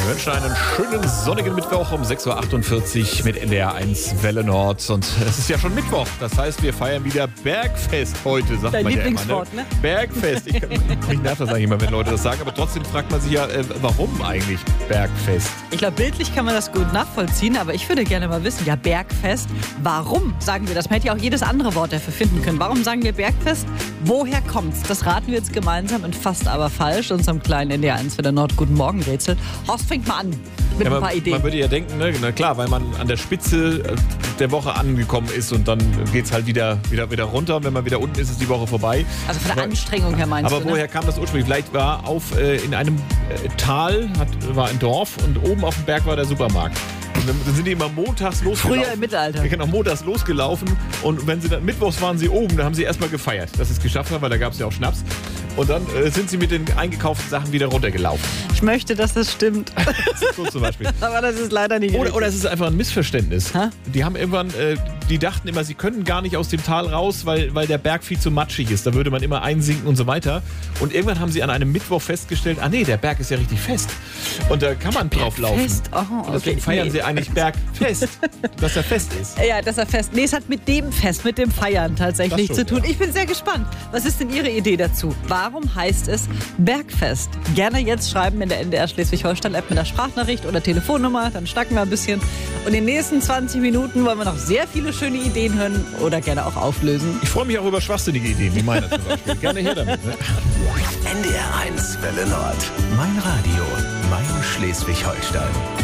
Wir wünschen einen schönen sonnigen Mittwoch um 6.48 Uhr mit NDR1 Welle Nord. Und es ist ja schon Mittwoch. Das heißt, wir feiern wieder Bergfest heute, sagt Dein man ja Lieblingswort, immer, ne? Bergfest. Mich nervt das eigentlich immer, wenn Leute das sagen. Aber trotzdem fragt man sich ja, warum eigentlich Bergfest? Ich glaube, bildlich kann man das gut nachvollziehen, aber ich würde gerne mal wissen, ja, Bergfest, warum sagen wir das? Man hätte ja auch jedes andere Wort dafür finden können. Warum sagen wir Bergfest? Woher kommt's? Das raten wir jetzt gemeinsam und fast aber falsch. Unserem kleinen NDR1 Welle Nord Guten Morgen Rätsel. Horst, fängt mal an mit ein paar Ideen. Man würde ja denken, ne, na klar, weil man an der Spitze der Woche angekommen ist und dann geht es halt wieder runter. Und wenn man wieder unten ist, ist die Woche vorbei. Also von der Anstrengung her meinst du, aber woher kam das ursprünglich? Vielleicht war in einem Tal war ein Dorf und oben auf dem Berg war der Supermarkt. Und dann sind die immer montags losgelaufen. Früher im Mittelalter. Genau, montags losgelaufen. Und wenn sie dann mittwochs waren sie oben, da haben sie erstmal gefeiert, dass sie es geschafft haben, weil da gab es ja auch Schnaps. Und dann sind sie mit den eingekauften Sachen wieder runtergelaufen. Ich möchte, dass das stimmt. So zum Beispiel. Aber das ist leider nicht richtig. Oder es ist einfach ein Missverständnis. Ha? Die haben irgendwann, die dachten immer, sie können gar nicht aus dem Tal raus, weil der Berg viel zu matschig ist. Da würde man immer einsinken und so weiter. Und irgendwann haben sie an einem Mittwoch festgestellt, nee, der Berg ist ja richtig fest. Und da kann man drauf laufen. Fest? Oh, und deswegen feiern sie eigentlich Bergfest, dass er fest ist. Ja, dass er fest. Nee, es hat mit dem Fest, mit dem Feiern tatsächlich Das zu schon, tun. ja. Ich bin sehr gespannt. Was ist denn Ihre Idee dazu? Warum heißt es Bergfest? Gerne jetzt schreiben in der NDR Schleswig-Holstein-App mit der Sprachnachricht oder Telefonnummer. Dann schnacken wir ein bisschen. Und in den nächsten 20 Minuten wollen wir noch sehr viele schöne Ideen hören oder gerne auch auflösen. Ich freue mich auch über schwachsinnige Ideen, wie meine zum Beispiel. Gerne her damit. Ne? NDR1 Welle Nord. Mein Radio, mein Schleswig-Holstein.